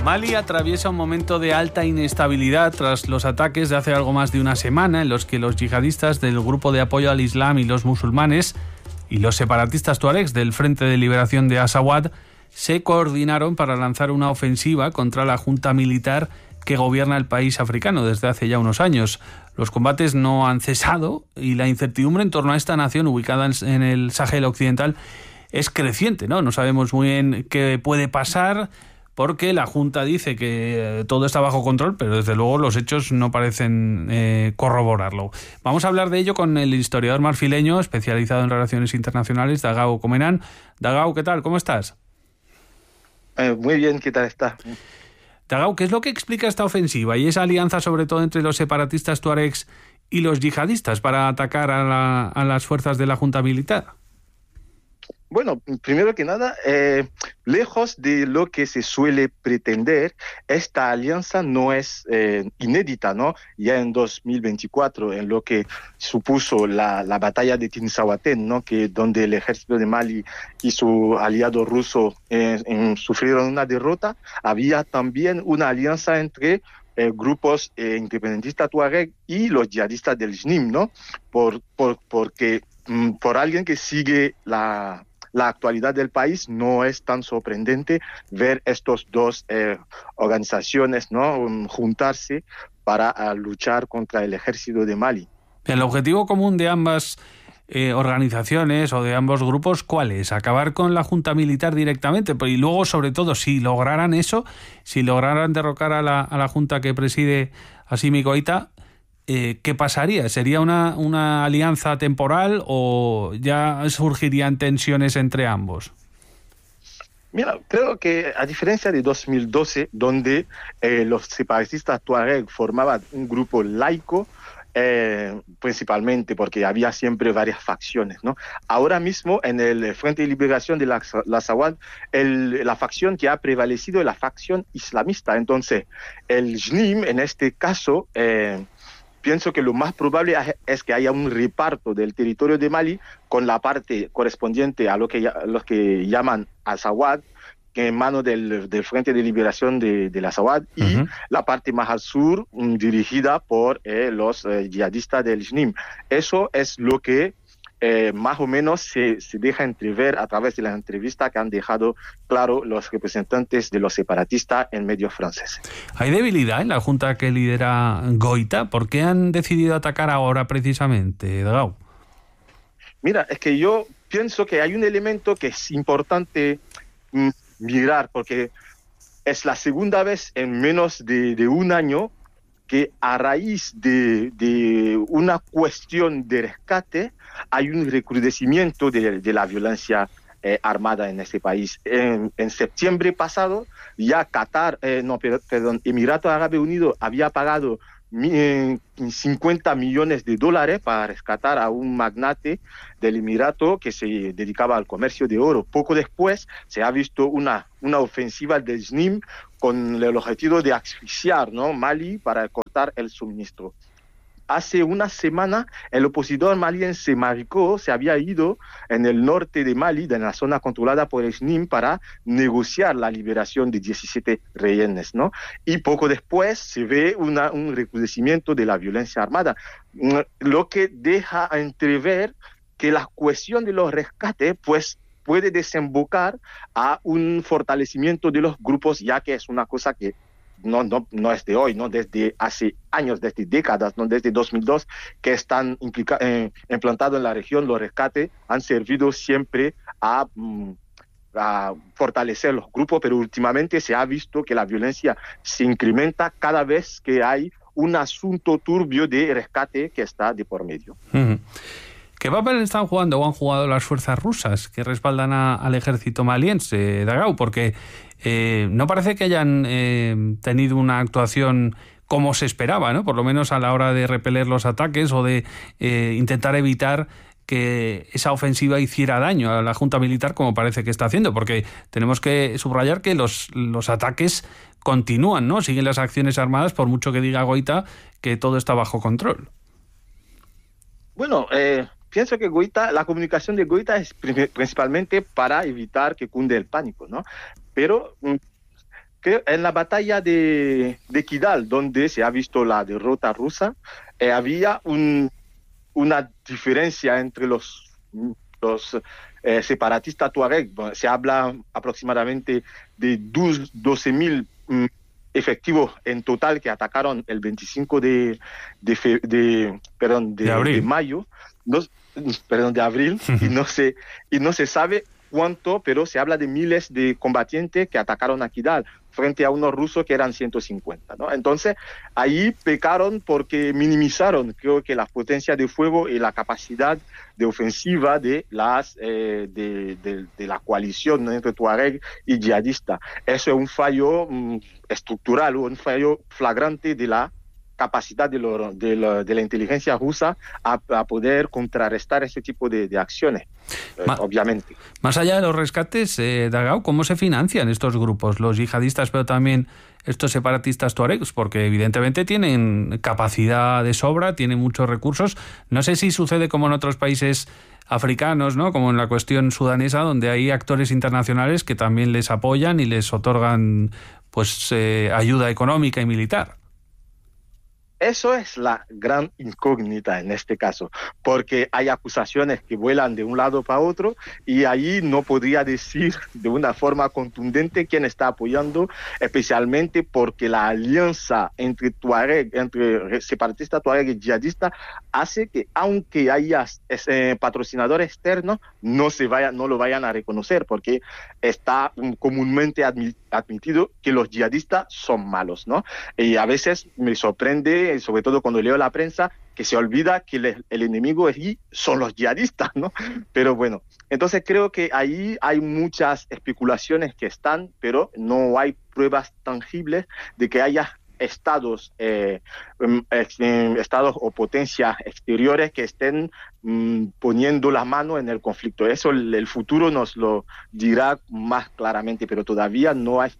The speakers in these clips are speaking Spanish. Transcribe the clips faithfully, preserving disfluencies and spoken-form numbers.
Mali atraviesa un momento de alta inestabilidad tras los ataques de hace algo más de una semana en los que los yihadistas del Grupo de Apoyo al Islam y los Musulmanes y los separatistas tuaregs del Frente de Liberación de Azawad se coordinaron para lanzar una ofensiva contra la junta militar que gobierna el país africano desde hace ya unos años. Los combates no han cesado y la incertidumbre en torno a esta nación ubicada en el Sahel occidental es creciente, ¿no? No sabemos muy bien qué puede pasar, porque la Junta dice que todo está bajo control, pero desde luego los hechos no parecen eh, corroborarlo. Vamos a hablar de ello con el historiador marfileño especializado en relaciones internacionales, Dagao Comenan. Dagao, ¿qué tal? ¿Cómo estás? Eh, muy bien, ¿qué tal está? Dagao, ¿qué es lo que explica esta ofensiva y esa alianza sobre todo entre los separatistas tuaregs y los yihadistas para atacar a, la, a las fuerzas de la Junta militar? Bueno, primero que nada, eh, lejos de lo que se suele pretender, esta alianza no es eh, inédita, ¿no? Ya en dos mil veinticuatro, en lo que supuso la, la batalla de Tinzahuatén, ¿no? Que donde el ejército de Mali y su aliado ruso eh, en, sufrieron una derrota, había también una alianza entre eh, grupos eh, independentistas tuareg y los yihadistas del J N I M, ¿no? Por, por, porque mm, por alguien que sigue la La actualidad del país, no es tan sorprendente ver estas dos eh, organizaciones, ¿no? um, juntarse para uh, luchar contra el ejército de Mali. El objetivo común de ambas eh, organizaciones o de ambos grupos, ¿cuál es? ¿Acabar con la junta militar directamente? Y luego, sobre todo, si lograran eso, si lograran derrocar a la, a la junta que preside Assimi Goïta, Eh, ¿qué pasaría? ¿Sería una, una alianza temporal o ya surgirían tensiones entre ambos? Mira, creo que a diferencia de dos mil doce, donde eh, los separatistas tuareg formaban un grupo laico, eh, principalmente porque había siempre varias facciones, ¿no? Ahora mismo en el Frente de Liberación de la, la Azawad, el, la facción que ha prevalecido es la facción islamista. Entonces, el J N I M en este caso Eh, pienso que lo más probable es que haya un reparto del territorio de Mali con la parte correspondiente a lo que, a los que llaman Azawad, que en manos del, del Frente de Liberación de, de la Azawad, y uh-huh. la parte más al sur, um, dirigida por eh, los eh, yihadistas del J N I M. Eso es lo que Eh, más o menos se, se deja entrever a través de las entrevistas que han dejado claro los representantes de los separatistas en medios franceses. ¿Hay debilidad en la junta que lidera Goïta? ¿Por qué han decidido atacar ahora precisamente, Dagao? Mira, es que yo pienso que hay un elemento que es importante mm, mirar, porque es la segunda vez en menos de, de un año que a raíz de, de una cuestión de rescate hay un recrudecimiento de, de la violencia eh, armada en ese país. En, en septiembre pasado ya Qatar, eh, no, perdón, Emiratos Árabes Unidos había pagado eh, cincuenta millones de dólares para rescatar a un magnate del Emirato que se dedicaba al comercio de oro. Poco después se ha visto una, una ofensiva del J N I M con el objetivo de asfixiar, ¿no? Mali para cortar el suministro. Hace una semana el opositor maliense Maricó se había ido en el norte de Mali, en la zona controlada por el J N I M, para negociar la liberación de diecisiete rehenes, ¿no? Y poco después se ve una, un recrudecimiento de la violencia armada, lo que deja entrever que la cuestión de los rescates, pues, puede desembocar a un fortalecimiento de los grupos, ya que es una cosa que No, no, no es de hoy, ¿no? Desde hace años, desde décadas, ¿no? Desde dos mil dos, que están implica, eh, implantados en la región. Los rescates han servido siempre a, a fortalecer los grupos, pero últimamente se ha visto que la violencia se incrementa cada vez que hay un asunto turbio de rescate que está de por medio. Uh-huh. ¿Qué papel están jugando o han jugado las fuerzas rusas que respaldan a, al ejército maliense, Dagao? Porque eh, no parece que hayan eh, tenido una actuación como se esperaba, ¿no? Por lo menos a la hora de repeler los ataques o de eh, intentar evitar que esa ofensiva hiciera daño a la junta militar como parece que está haciendo, porque tenemos que subrayar que los, los ataques continúan, ¿no? Siguen las acciones armadas por mucho que diga Goïta que todo está bajo control. Bueno, eh... pienso que Goïta, la comunicación de Goïta es principalmente para evitar que cunde el pánico, ¿no? Pero que en la batalla de, de Kidal, donde se ha visto la derrota rusa, eh, había un, una diferencia entre los, los eh, separatistas tuareg. Se habla aproximadamente de doce mil mm, efectivos en total que atacaron el veinticinco de, de, fe, de, perdón, de, de, de mayo, no, perdón, de abril, y no se, y no se sabe cuánto, pero se habla de miles de combatientes que atacaron a Kidal frente a unos rusos que eran ciento cincuenta, ¿no? Entonces, ahí pecaron porque minimizaron, creo que, la potencia de fuego y la capacidad de ofensiva de, las, eh, de, de, de la coalición, ¿no?, entre Tuareg y yihadista. Eso es un fallo mm, estructural, un fallo flagrante de la capacidad de, lo, de, la, de la inteligencia rusa a, a poder contrarrestar ese tipo de, de acciones, eh, Ma, obviamente. Más allá de los rescates, eh, Dagao, ¿cómo se financian estos grupos, los yihadistas, pero también estos separatistas tuaregs? Porque evidentemente tienen capacidad de sobra, tienen muchos recursos. No sé si sucede como en otros países africanos, ¿no?, como en la cuestión sudanesa, donde hay actores internacionales que también les apoyan y les otorgan pues eh, ayuda económica y militar. Eso es la gran incógnita en este caso, porque hay acusaciones que vuelan de un lado para otro y ahí no podría decir de una forma contundente quién está apoyando, especialmente porque la alianza entre Tuareg, entre separatistas Tuareg y yihadistas hace que, aunque haya ese patrocinador externo, no se vaya, no lo vayan a reconocer, porque está comúnmente admitido que los yihadistas son malos, ¿no? Y a veces me sorprende, sobre todo cuando leo la prensa, que se olvida que el, el enemigo allí son los yihadistas, ¿no? Pero bueno, entonces creo que ahí hay muchas especulaciones que están, pero no hay pruebas tangibles de que haya estados, eh, eh, estados o potencias exteriores que estén mm, poniendo la mano en el conflicto. Eso el, el futuro nos lo dirá más claramente, pero todavía no hay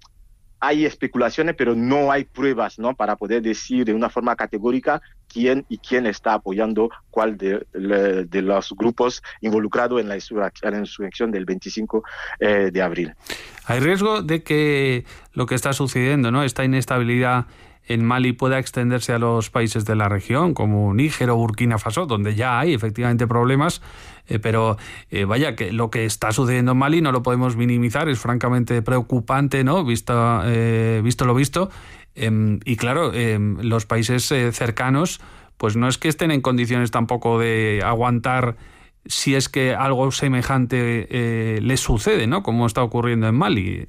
Hay especulaciones, pero no hay pruebas, ¿no?, para poder decir de una forma categórica quién y quién está apoyando cuál de, de, de los grupos involucrados en la insurrección del veinticinco eh, de abril. Hay riesgo de que lo que está sucediendo, ¿no?, esta inestabilidad en Mali pueda extenderse a los países de la región, como Níger o Burkina Faso, donde ya hay efectivamente problemas, eh, pero eh, vaya, que lo que está sucediendo en Mali no lo podemos minimizar, es francamente preocupante, ¿no?, visto, eh, visto lo visto, eh, y claro, eh, los países eh, cercanos, pues no es que estén en condiciones tampoco de aguantar si es que algo semejante eh, les sucede, ¿no?, como está ocurriendo en Mali.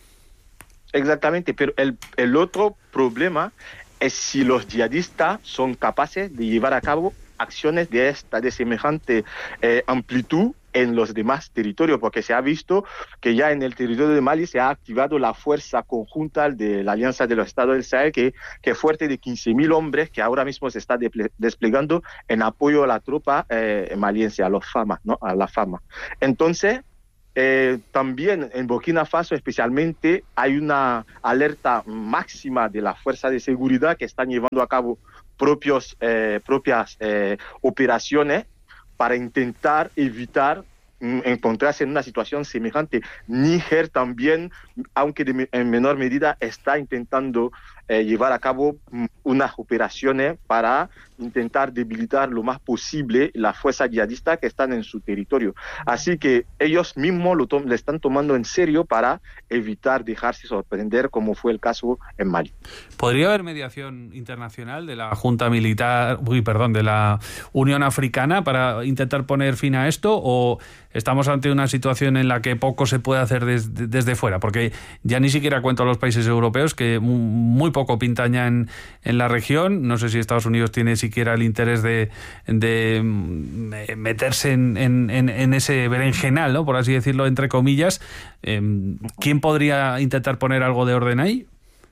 Exactamente, pero el, el otro problema es si los yihadistas son capaces de llevar a cabo acciones de esta, de semejante eh, amplitud en los demás territorios, porque se ha visto que ya en el territorio de Mali se ha activado la fuerza conjunta de la Alianza de los Estados del Sahel, que, que es fuerte de quince mil hombres, que ahora mismo se está de, desplegando en apoyo a la tropa eh, maliense, a los FAMA, ¿no?, a la FAMA. Entonces, Eh, también en Burkina Faso especialmente hay una alerta máxima de la fuerza de seguridad que están llevando a cabo propios, eh, propias eh, operaciones para intentar evitar mm, encontrarse en una situación semejante. Níger también, aunque de, en menor medida, está intentando eh, llevar a cabo mm, unas operaciones para intentar debilitar lo más posible las fuerzas yihadistas que están en su territorio. Así que ellos mismos lo, to- le están tomando en serio para evitar dejarse sorprender, como fue el caso en Mali. ¿Podría haber mediación internacional de la Junta Militar, uy, perdón, de la Unión Africana para intentar poner fin a esto, o estamos ante una situación en la que poco se puede hacer desde, desde fuera? Porque ya ni siquiera cuento a los países europeos, que muy poco pintan ya en, en la región. No sé si Estados Unidos tiene siquiera el interés de, de meterse en, en, en ese berenjenal, ¿no?, por así decirlo, entre comillas. ¿Quién podría intentar poner algo de orden ahí?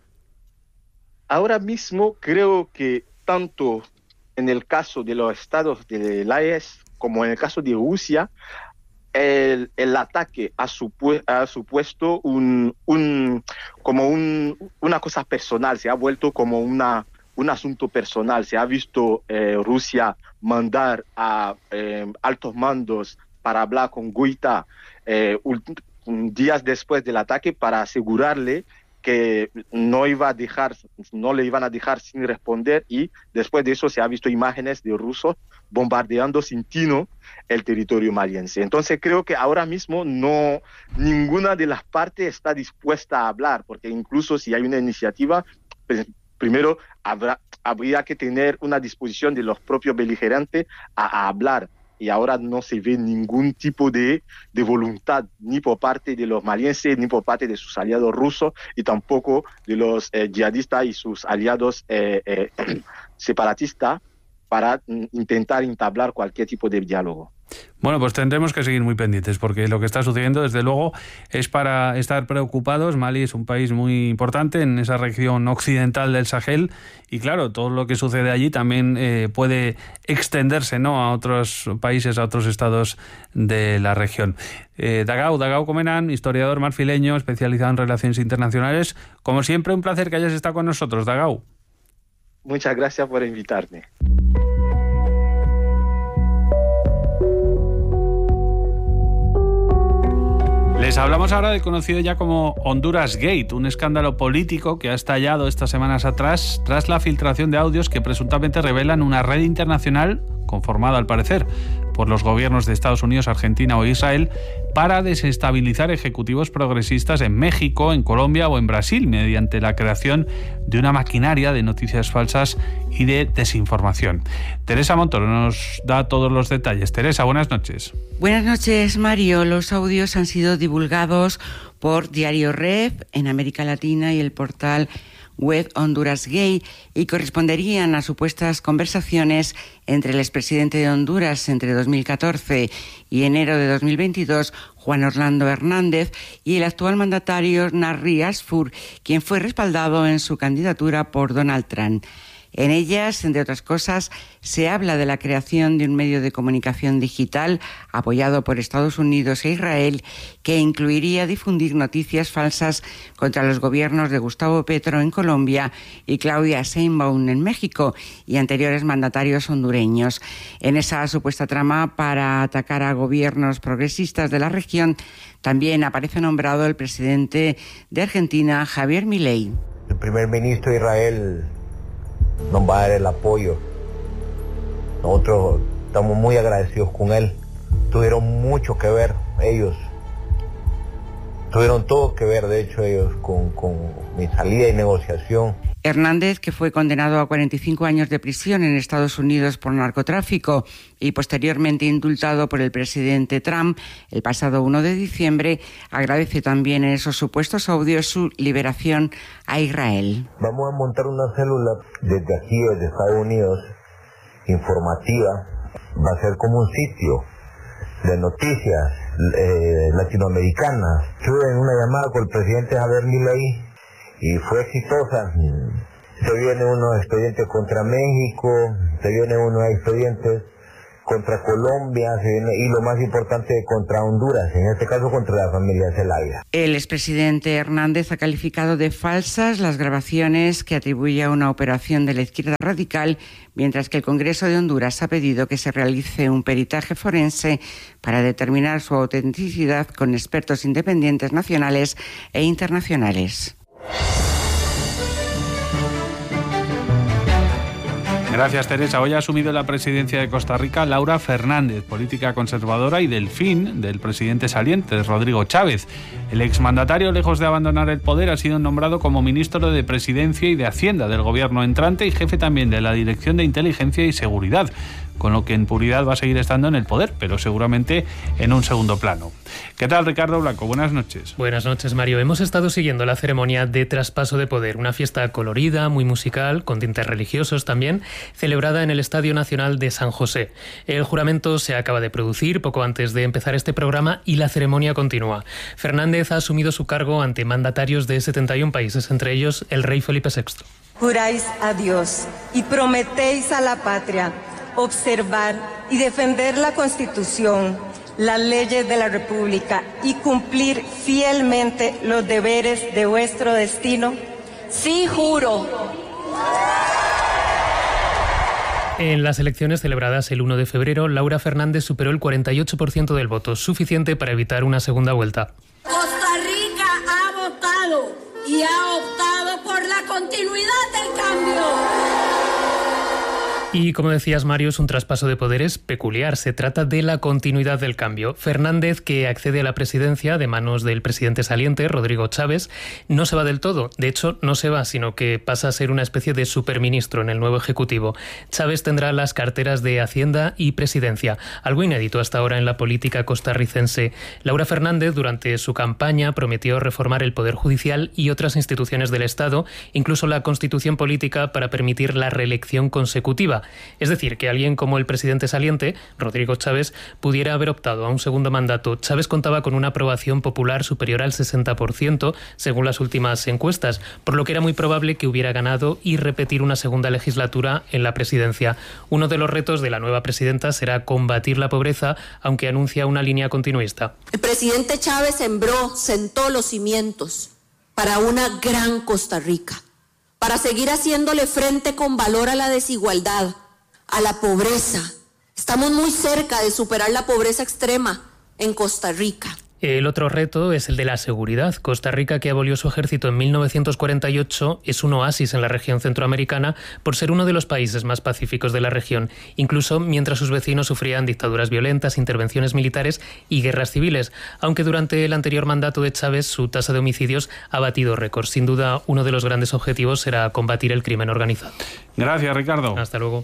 Ahora mismo creo que tanto en el caso de los estados de la E S como en el caso de Rusia, el, el ataque ha, supu- ha supuesto un, un, como un, una cosa personal, se ha vuelto como una, un asunto personal. Se ha visto eh, Rusia mandar a eh, altos mandos para hablar con Goita eh, días después del ataque para asegurarle que no iba a dejar, no le iban a dejar sin responder, y después de eso se ha visto imágenes de rusos bombardeando sin tino el territorio maliense. Entonces creo que ahora mismo no, ninguna de las partes está dispuesta a hablar, porque incluso si hay una iniciativa, pues, primero habrá, habría que tener una disposición de los propios beligerantes a, a hablar. Y ahora no se ve ningún tipo de, de voluntad, ni por parte de los malienses, ni por parte de sus aliados rusos, y tampoco de los eh, yihadistas y sus aliados eh, eh, separatistas, para mm, intentar entablar cualquier tipo de diálogo. Bueno, pues tendremos que seguir muy pendientes, porque lo que está sucediendo, desde luego, es para estar preocupados. Mali es un país muy importante en esa región occidental del Sahel, y claro, todo lo que sucede allí también eh, puede extenderse, ¿no?, a otros países, a otros estados de la región. Eh, Dagao, Dagao Comenan, historiador marfileño, especializado en relaciones internacionales. Como siempre, un placer que hayas estado con nosotros, Dagao. Muchas gracias por invitarme. Les hablamos ahora del conocido ya como Honduras Gate, un escándalo político que ha estallado estas semanas atrás tras la filtración de audios que presuntamente revelan una red internacional, conformada al parecer por los gobiernos de Estados Unidos, Argentina o Israel, para desestabilizar ejecutivos progresistas en México, en Colombia o en Brasil, mediante la creación de una maquinaria de noticias falsas y de desinformación. Teresa Montoro nos da todos los detalles. Teresa, buenas noches. Buenas noches, Mario. Los audios han sido divulgados por Diario Rep en América Latina y el portal web Honduras Gay, y corresponderían a supuestas conversaciones entre el expresidente de Honduras entre dos mil catorce y enero de dos mil veintidós, Juan Orlando Hernández, y el actual mandatario Narri Asfur, quien fue respaldado en su candidatura por Donald Trump. En ellas, entre otras cosas, se habla de la creación de un medio de comunicación digital apoyado por Estados Unidos e Israel, que incluiría difundir noticias falsas contra los gobiernos de Gustavo Petro en Colombia y Claudia Sheinbaum en México y anteriores mandatarios hondureños. En esa supuesta trama para atacar a gobiernos progresistas de la región también aparece nombrado el presidente de Argentina, Javier Milei. El primer ministro de Israel nos va a dar el apoyo. Nosotros estamos muy agradecidos con él. Tuvieron mucho que ver ellos. Tuvieron todo que ver, de hecho, ellos con, con mi salida y negociación. Hernández, que fue condenado a cuarenta y cinco años de prisión en Estados Unidos por narcotráfico y posteriormente indultado por el presidente Trump el pasado uno de diciembre, agradece también en esos supuestos audios su liberación a Israel. Vamos a montar una célula desde aquí, desde Estados Unidos, informativa. Va a ser como un sitio de noticias eh, latinoamericanas. Estuve en una llamada con el presidente Javier Milei y fue exitosa. Se vienen unos expedientes contra México, se vienen unos expedientes contra Colombia, se viene, y lo más importante, contra Honduras, en este caso contra la familia Zelaya. El expresidente Hernández ha calificado de falsas las grabaciones que atribuye a una operación de la izquierda radical, mientras que el Congreso de Honduras ha pedido que se realice un peritaje forense para determinar su autenticidad con expertos independientes nacionales e internacionales. Gracias, Teresa. Hoy ha asumido la presidencia de Costa Rica Laura Fernández, política conservadora y delfín del presidente saliente, Rodrigo Chávez. El exmandatario, lejos de abandonar el poder, ha sido nombrado como ministro de Presidencia y de Hacienda del gobierno entrante y jefe también de la Dirección de Inteligencia y Seguridad, con lo que en puridad va a seguir estando en el poder, pero seguramente en un segundo plano. ¿Qué tal, Ricardo Blanco? Buenas noches. Buenas noches, Mario. Hemos estado siguiendo la ceremonia de traspaso de poder, una fiesta colorida, muy musical, con tintes religiosos también, celebrada en el Estadio Nacional de San José. El juramento se acaba de producir poco antes de empezar este programa y la ceremonia continúa. Fernández ha asumido su cargo ante mandatarios de setenta y un países, entre ellos el rey Felipe sexto. Juráis a Dios y prometéis a la patria observar y defender la Constitución, las leyes de la República y cumplir fielmente los deberes de vuestro destino. Sí, juro. En las elecciones celebradas el uno de febrero, Laura Fernández superó el cuarenta y ocho por ciento del voto, suficiente para evitar una segunda vuelta. Costa Rica ha votado y ha optado por la continuidad del cambio. Y como decías, Mario, es un traspaso de poderes peculiar. Se trata de la continuidad del cambio. Fernández, que accede a la presidencia de manos del presidente saliente, Rodrigo Chávez, no se va del todo. De hecho, no se va, sino que pasa a ser una especie de superministro en el nuevo Ejecutivo. Chávez tendrá las carteras de Hacienda y Presidencia, algo inédito hasta ahora en la política costarricense. Laura Fernández, durante su campaña, prometió reformar el Poder Judicial y otras instituciones del Estado, incluso la Constitución política, para permitir la reelección consecutiva. Es decir, que alguien como el presidente saliente, Rodrigo Chávez, pudiera haber optado a un segundo mandato. Chávez contaba con una aprobación popular superior al sesenta por ciento, según las últimas encuestas, por lo que era muy probable que hubiera ganado y repetir una segunda legislatura en la presidencia. Uno de los retos de la nueva presidenta será combatir la pobreza, aunque anuncia una línea continuista. El presidente Chávez sembró, sentó los cimientos para una gran Costa Rica, para seguir haciéndole frente con valor a la desigualdad, a la pobreza. Estamos muy cerca de superar la pobreza extrema en Costa Rica. El otro reto es el de la seguridad. Costa Rica, que abolió su ejército en mil novecientos cuarenta y ocho, es un oasis en la región centroamericana por ser uno de los países más pacíficos de la región, incluso mientras sus vecinos sufrían dictaduras violentas, intervenciones militares y guerras civiles, aunque durante el anterior mandato de Chávez su tasa de homicidios ha batido récords. Sin duda, uno de los grandes objetivos será combatir el crimen organizado. Gracias, Ricardo. Hasta luego.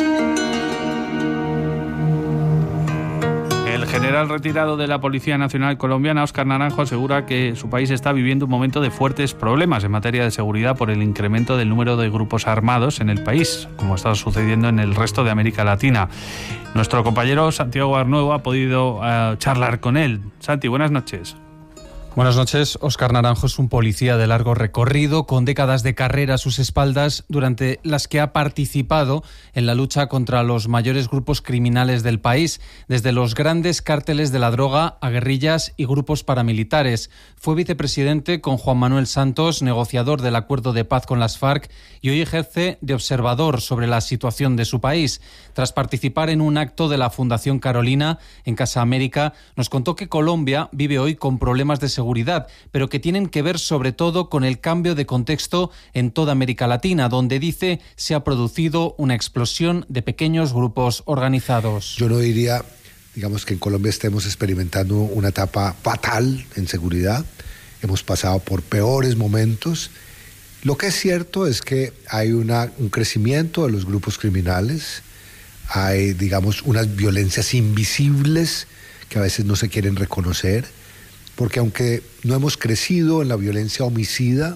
El general retirado de la Policía Nacional Colombiana, Óscar Naranjo, asegura que su país está viviendo un momento de fuertes problemas en materia de seguridad por el incremento del número de grupos armados en el país, como está sucediendo en el resto de América Latina. Nuestro compañero Santiago Arnuevo ha podido uh, charlar con él. Santi, buenas noches. Buenas noches. Óscar Naranjo es un policía de largo recorrido, con décadas de carrera a sus espaldas, durante las que ha participado en la lucha contra los mayores grupos criminales del país, desde los grandes cárteles de la droga a guerrillas y grupos paramilitares. Fue vicepresidente con Juan Manuel Santos, negociador del acuerdo de paz con las FARC, y hoy ejerce de observador sobre la situación de su país. Tras participar en un acto de la Fundación Carolina en Casa América, nos contó que Colombia vive hoy con problemas de seguridad seguridad, pero que tienen que ver sobre todo con el cambio de contexto en toda América Latina, donde dice se ha producido una explosión de pequeños grupos organizados. Yo no diría, digamos, que en Colombia estemos experimentando una etapa fatal en seguridad. Hemos pasado por peores momentos. Lo que es cierto es que hay una, un crecimiento de los grupos criminales, hay, digamos, unas violencias invisibles que a veces no se quieren reconocer, porque aunque no hemos crecido en la violencia homicida,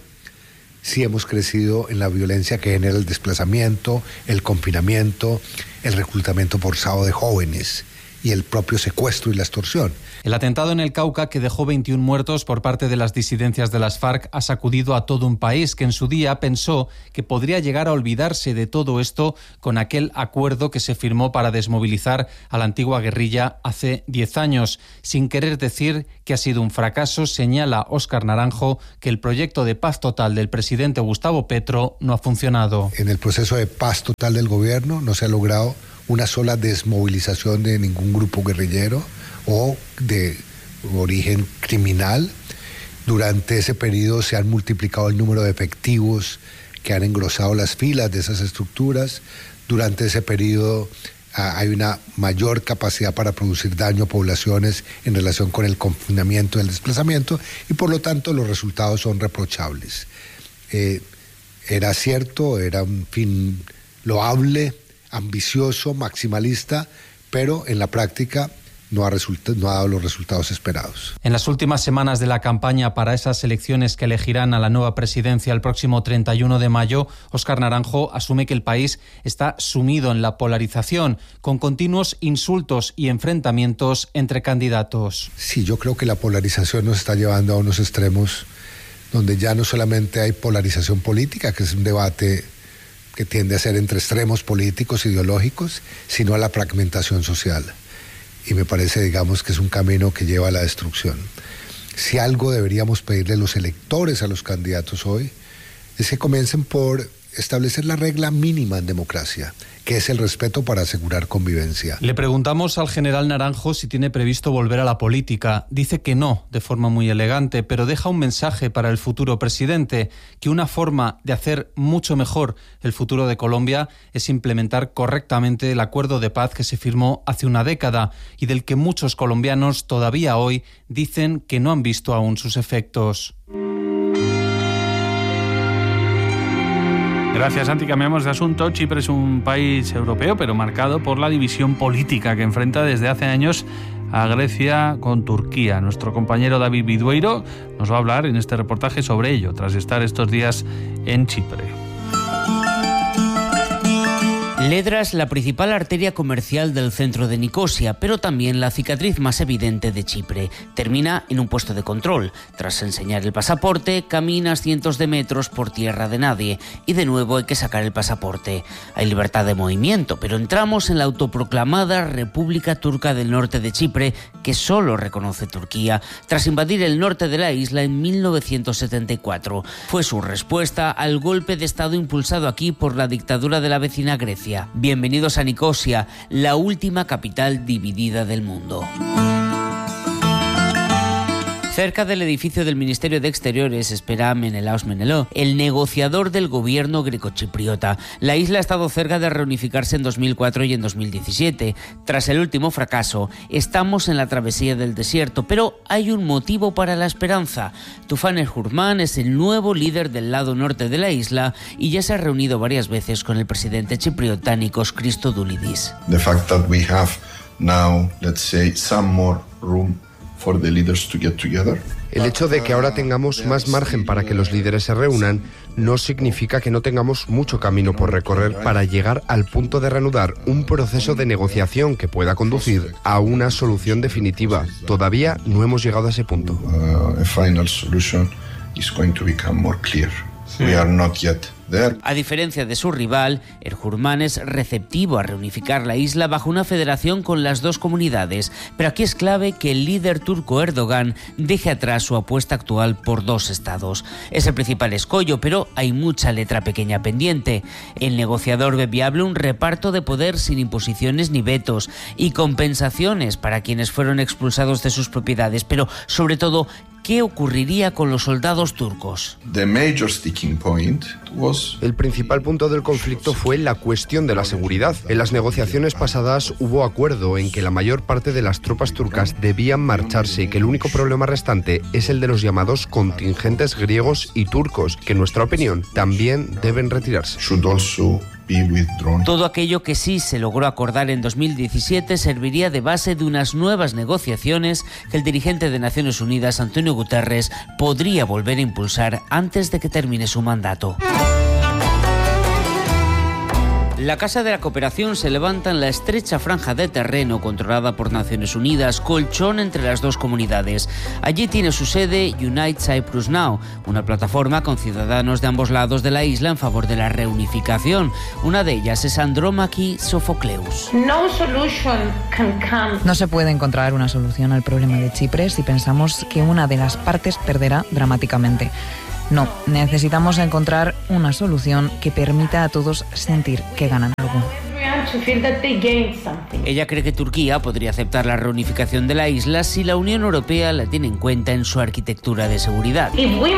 sí hemos crecido en la violencia que genera el desplazamiento, el confinamiento, el reclutamiento forzado de jóvenes y el propio secuestro y la extorsión. El atentado en el Cauca, que dejó veintiún muertos por parte de las disidencias de las FARC, ha sacudido a todo un país que en su día pensó que podría llegar a olvidarse de todo esto con aquel acuerdo que se firmó para desmovilizar a la antigua guerrilla hace diez años. Sin querer decir que ha sido un fracaso, señala Óscar Naranjo que el proyecto de paz total del presidente Gustavo Petro no ha funcionado. En el proceso de paz total del gobierno no se ha logrado una sola desmovilización de ningún grupo guerrillero o de origen criminal. Durante ese periodo se han multiplicado el número de efectivos que han engrosado las filas de esas estructuras. Durante ese periodo ah, hay una mayor capacidad para producir daño a poblaciones en relación con el confinamiento y el desplazamiento, y por lo tanto los resultados son reprochables. Eh, era cierto, era un fin loable, ambicioso, maximalista, pero en la práctica no ha, resulta, no ha dado los resultados esperados. En las últimas semanas de la campaña para esas elecciones que elegirán a la nueva presidencia el próximo treinta y uno de mayo, Óscar Naranjo asume que el país está sumido en la polarización, con continuos insultos y enfrentamientos entre candidatos. Sí, yo creo que la polarización nos está llevando a unos extremos donde ya no solamente hay polarización política, que es un debate que tiende a ser entre extremos políticos, ideológicos, sino a la fragmentación social. Y me parece, digamos, que es un camino que lleva a la destrucción. Si algo deberíamos pedirle a los electores, a los candidatos hoy, es que comiencen por establecer la regla mínima en democracia, que es el respeto para asegurar convivencia. Le preguntamos al general Naranjo si tiene previsto volver a la política. Dice que no, de forma muy elegante, pero deja un mensaje para el futuro presidente, que una forma de hacer mucho mejor el futuro de Colombia es implementar correctamente el acuerdo de paz que se firmó hace una década y del que muchos colombianos todavía hoy dicen que no han visto aún sus efectos. Gracias, Santi. Cambiamos de asunto. Chipre es un país europeo, pero marcado por la división política que enfrenta desde hace años a Grecia con Turquía. Nuestro compañero David Vidueiro nos va a hablar en este reportaje sobre ello, tras estar estos días en Chipre. Ledra es la principal arteria comercial del centro de Nicosia, pero también la cicatriz más evidente de Chipre. Termina en un puesto de control. Tras enseñar el pasaporte, caminas cientos de metros por tierra de nadie y de nuevo hay que sacar el pasaporte. Hay libertad de movimiento, pero entramos en la autoproclamada República Turca del Norte de Chipre, que solo reconoce Turquía, tras invadir el norte de la isla en mil novecientos setenta y cuatro. Fue su respuesta al golpe de Estado impulsado aquí por la dictadura de la vecina Grecia. Bienvenidos a Nicosia, la última capital dividida del mundo. Cerca del edificio del Ministerio de Exteriores espera Menelaos Meneló, el negociador del gobierno grecochipriota. La isla ha estado cerca de reunificarse en dos mil cuatro y en dos mil diecisiete. Tras el último fracaso, estamos en la travesía del desierto, pero hay un motivo para la esperanza. Tufan el-Hurman es el nuevo líder del lado norte de la isla y ya se ha reunido varias veces con el presidente chipriota Nikos Christodoulidis. The fact that we have now, let's say, some more room for the leaders to get together. El hecho de que ahora tengamos más margen para que los líderes se reúnan no significa que no tengamos mucho camino por recorrer para llegar al punto de reanudar un proceso de negociación que pueda conducir a una solución definitiva. Todavía no hemos llegado a ese punto. Uh, a final solution is going to become more clear. We are not yet there. A diferencia de su rival, el-Hurman es receptivo a reunificar la isla bajo una federación con las dos comunidades, pero aquí es clave que el líder turco Erdogan deje atrás su apuesta actual por dos estados. Es el principal escollo, pero hay mucha letra pequeña pendiente. El negociador ve viable un reparto de poder sin imposiciones ni vetos y compensaciones para quienes fueron expulsados de sus propiedades, pero sobre todo, ¿qué ocurriría con los soldados turcos? The major sticking point was... El principal punto del conflicto fue la cuestión de la seguridad. En las negociaciones pasadas hubo acuerdo en que la mayor parte de las tropas turcas debían marcharse y que el único problema restante es el de los llamados contingentes griegos y turcos, que en nuestra opinión también deben retirarse. Should also be withdrawn. Todo aquello que sí se logró acordar en dos mil diecisiete serviría de base de unas nuevas negociaciones que el dirigente de Naciones Unidas, Antonio Guterres, podría volver a impulsar antes de que termine su mandato. La Casa de la Cooperación se levanta en la estrecha franja de terreno controlada por Naciones Unidas, colchón entre las dos comunidades. Allí tiene su sede Unite Cyprus Now, una plataforma con ciudadanos de ambos lados de la isla en favor de la reunificación. Una de ellas es Andromachi Sofocleus. No solution can come. No se puede encontrar una solución al problema de Chipre si pensamos que una de las partes perderá dramáticamente. No, necesitamos encontrar una solución que permita a todos sentir que ganan algo. Ella cree que Turquía podría aceptar la reunificación de la isla si la Unión Europea la tiene en cuenta en su arquitectura de seguridad.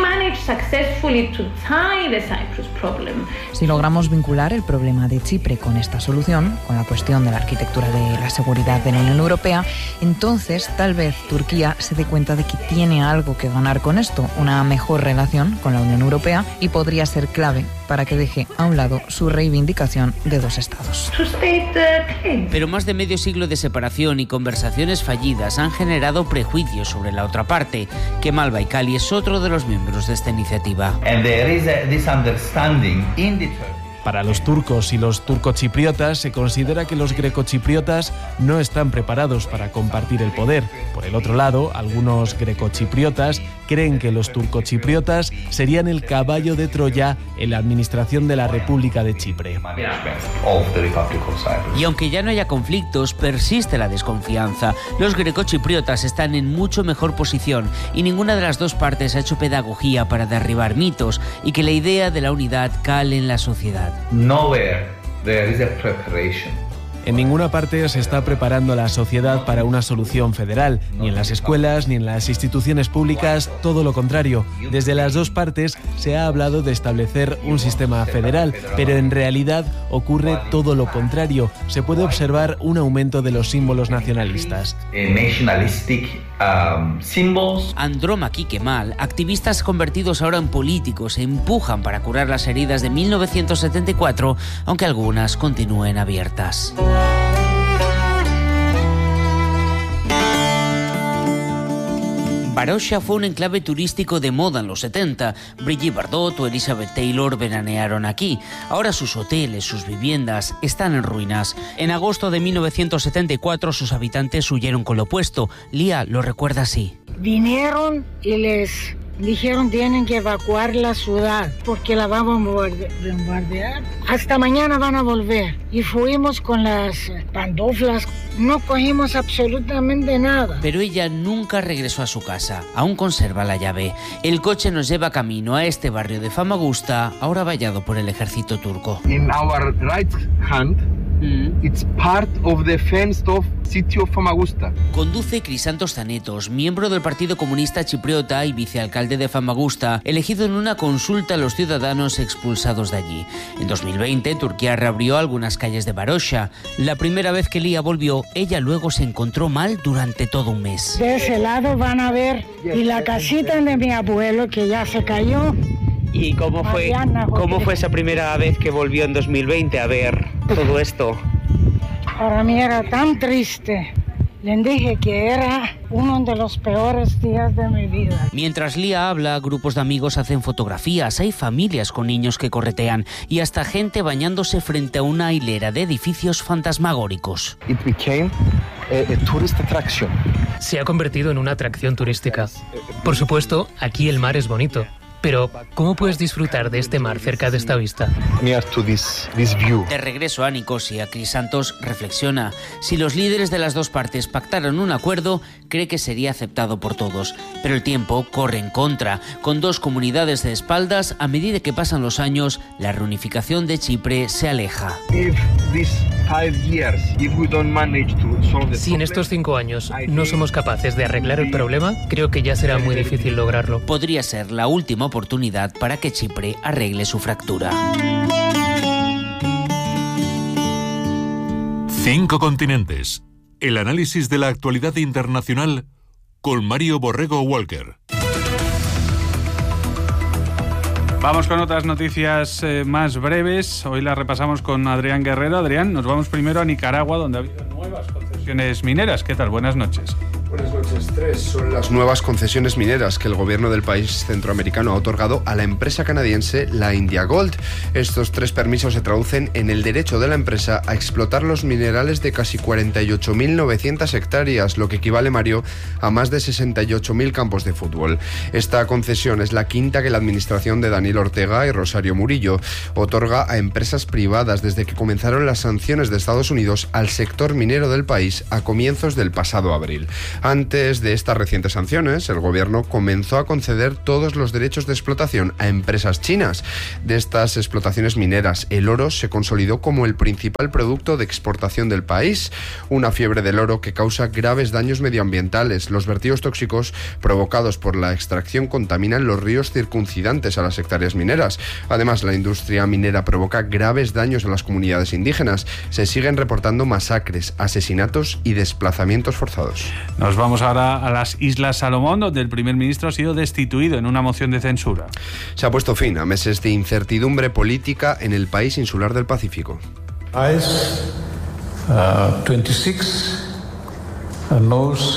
Si logramos vincular el problema de Chipre con esta solución, con la cuestión de la arquitectura de la seguridad de la Unión Europea, entonces tal vez Turquía se dé cuenta de que tiene algo que ganar con esto, una mejor relación con la Unión Europea, y podría ser clave para que deje a un lado su reivindicación de dos estados. Pero más de medio siglo de separación y conversaciones fallidas han generado prejuicios sobre la otra parte. Kemal Baykali es otro de los miembros de esta iniciativa. Para los turcos y los turcochipriotas se considera que los grecochipriotas no están preparados para compartir el poder. Por el otro lado, algunos grecochipriotas creen que los turcochipriotas serían el caballo de Troya en la administración de la República de Chipre. Y aunque ya no haya conflictos, persiste la desconfianza. Los grecochipriotas están en mucho mejor posición y ninguna de las dos partes ha hecho pedagogía para derribar mitos y que la idea de la unidad cale en la sociedad. Nowhere there is a preparation. En ninguna parte se está preparando la sociedad para una solución federal, ni en las escuelas ni en las instituciones públicas, todo lo contrario. Desde las dos partes se ha hablado de establecer un sistema federal, pero en realidad ocurre todo lo contrario. Se puede observar un aumento de los símbolos nacionalistas. Um, Andrómaque y Kemal, activistas convertidos ahora en políticos, se empujan para curar las heridas de mil novecientos setenta y cuatro, aunque algunas continúen abiertas. Varosha fue un enclave turístico de moda en los setenta. Brigitte Bardot o Elizabeth Taylor veranearon aquí. Ahora sus hoteles, sus viviendas están en ruinas. En agosto de mil novecientos setenta y cuatro sus habitantes huyeron con lo opuesto. Lía lo recuerda así. Vinieron y les dijeron tienen que evacuar la ciudad porque la vamos a bombardear. Hasta mañana van a volver. Y fuimos con las pantuflas. No cogimos absolutamente nada. Pero ella nunca regresó a su casa. Aún conserva la llave. El coche nos lleva camino a este barrio de Famagusta, ahora vallado por el ejército turco. In our right hand, mm. it's part of the fenced off city of Famagusta. Conduce Crisantos Zanetos, miembro del Partido Comunista Chipriota y vicealcalde de Famagusta, elegido en una consulta a los ciudadanos expulsados de allí. En dos mil veinte, Turquía reabrió algunas calles de Varosha. La primera vez que Lía volvió, ella luego se encontró mal durante todo un mes. De ese lado van a ver, y la casita de mi abuelo que ya se cayó. ¿Y cómo fue, cómo fue esa primera vez que volvió en dos mil veinte a ver todo esto? Para mí era tan triste. Les dije que era uno de los peores días de mi vida. Mientras Lía habla, grupos de amigos hacen fotografías, hay familias con niños que corretean y hasta gente bañándose frente a una hilera de edificios fantasmagóricos. It became a, a tourist attraction. Se ha convertido en una atracción turística. Por supuesto, aquí el mar es bonito. Pero, ¿cómo puedes disfrutar de este mar cerca de esta vista? Near to this, this view. De regreso a Nicosia, Crisantos reflexiona. Si los líderes de las dos partes pactaron un acuerdo, cree que sería aceptado por todos. Pero el tiempo corre en contra. Con dos comunidades de espaldas, a medida que pasan los años, la reunificación de Chipre se aleja. If this five years, if we don't manage to solve the si en estos cinco años no somos capaces de arreglar el problema, creo que ya será muy difícil lograrlo. Podría ser la última oportunidad para que Chipre arregle su fractura. Cinco continentes. El análisis de la actualidad internacional con Mario Borrego Walker. Vamos con otras noticias eh, más breves. Hoy las repasamos con Adrián Guerrero. Adrián, nos vamos primero a Nicaragua, donde ha habido nuevas concesiones mineras. ¿Qué tal? Buenas noches. Buenas noches. Tres son las nuevas concesiones mineras que el gobierno del país centroamericano ha otorgado a la empresa canadiense la India Gold. Estos tres permisos se traducen en el derecho de la empresa a explotar los minerales de casi cuarenta y ocho mil novecientas hectáreas, lo que equivale, Mario, a más de sesenta y ocho mil campos de fútbol. Esta concesión es la quinta que la administración de Daniel Ortega y Rosario Murillo otorga a empresas privadas desde que comenzaron las sanciones de Estados Unidos al sector minero del país a comienzos del pasado abril. Antes de estas recientes sanciones, el gobierno comenzó a conceder todos los derechos de explotación a empresas chinas. De estas explotaciones mineras, el oro se consolidó como el principal producto de exportación del país. Una fiebre del oro que causa graves daños medioambientales. Los vertidos tóxicos provocados por la extracción contaminan los ríos circuncidantes a las hectáreas mineras. Además, la industria minera provoca graves daños a las comunidades indígenas. Se siguen reportando masacres, asesinatos y desplazamientos forzados. Nos vamos ahora a las Islas Salomón, donde el primer ministro ha sido destituido en una moción de censura. Se ha puesto fin a meses de incertidumbre política en el país insular del Pacífico. Ayes uh, veintiséis, uh, noes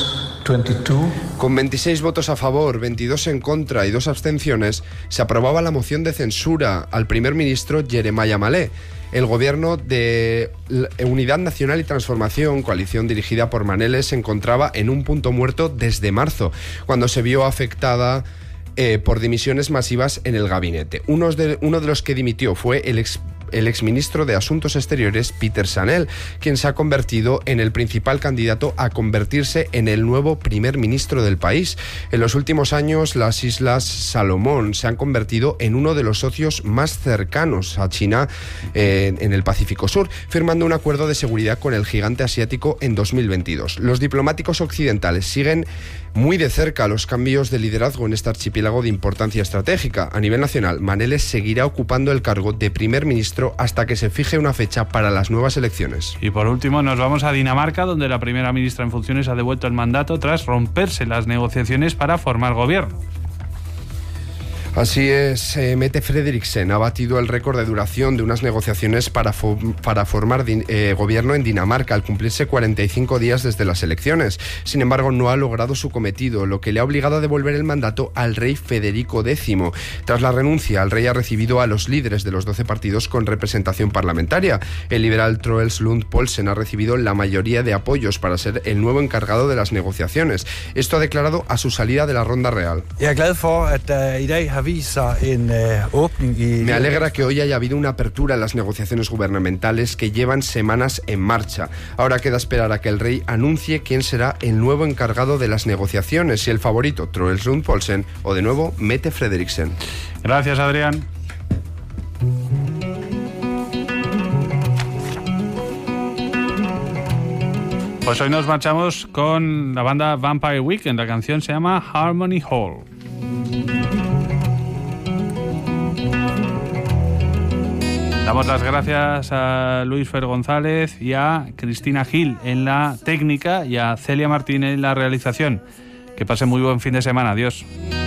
Con veintiséis votos a favor, veintidós en contra y dos abstenciones, se aprobaba la moción de censura al primer ministro Jeremiah Malé. El gobierno de Unidad Nacional y Transformación, coalición dirigida por Manele, se encontraba en un punto muerto desde marzo, cuando se vio afectada eh, por dimisiones masivas en el gabinete. Uno de, uno de los que dimitió fue el ex el exministro de Asuntos Exteriores, Peter Sanel, quien se ha convertido en el principal candidato a convertirse en el nuevo primer ministro del país. En los últimos años, las Islas Salomón se han convertido en uno de los socios más cercanos a China eh, en el Pacífico Sur, firmando un acuerdo de seguridad con el gigante asiático en dos mil veintidós. Los diplomáticos occidentales siguen muy de cerca los cambios de liderazgo en este archipiélago de importancia estratégica. A nivel nacional, Manele seguirá ocupando el cargo de primer ministro hasta que se fije una fecha para las nuevas elecciones. Y por último nos vamos a Dinamarca, donde la primera ministra en funciones ha devuelto el mandato tras romperse las negociaciones para formar gobierno. Así es, eh, Mette Frederiksen ha batido el récord de duración de unas negociaciones para, fo para formar eh, gobierno en Dinamarca al cumplirse cuarenta y cinco días desde las elecciones. Sin embargo, no ha logrado su cometido, lo que le ha obligado a devolver el mandato al rey Federico décimo. Tras la renuncia, el rey ha recibido a los líderes de los doce partidos con representación parlamentaria. El liberal Troels Lund Poulsen ha recibido la mayoría de apoyos para ser el nuevo encargado de las negociaciones. Esto ha declarado a su salida de la ronda real. Me alegra que hoy haya habido una apertura en las negociaciones gubernamentales que llevan semanas en marcha. Ahora queda esperar a que el rey anuncie quién será el nuevo encargado de las negociaciones, si el favorito Troels Lund Poulsen o de nuevo Mette Frederiksen. Gracias, Adrián. Pues hoy nos marchamos con la banda Vampire Weekend. La canción se llama Harmony Hall. Damos las gracias a Luis Fer González y a Cristina Gil en la técnica y a Celia Martín en la realización. Que pasen muy buen fin de semana. Adiós.